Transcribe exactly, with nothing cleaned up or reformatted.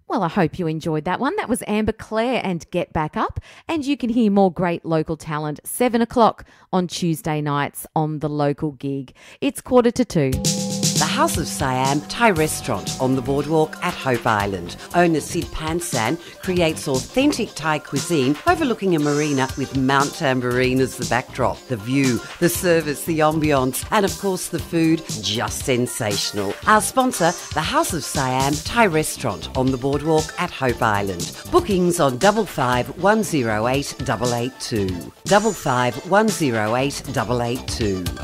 Well, I hope you enjoyed that one. That was Amber Clare and Get Back Up. And you can hear more great local talent seven o'clock on Tuesday nights on The Local Gig. It's quarter to two. The House of Siam Thai restaurant on the boardwalk at Hope Island. Owner Sid Pansan creates authentic Thai cuisine overlooking a marina with Mount Tambourine as the backdrop. The view, the service, the ambience, and of course the food, just sensational. Our sponsor, the House of Siam Thai restaurant on the boardwalk at Hope Island. Bookings on double five one zero eight double eight two. Double five one zero eight double eight two.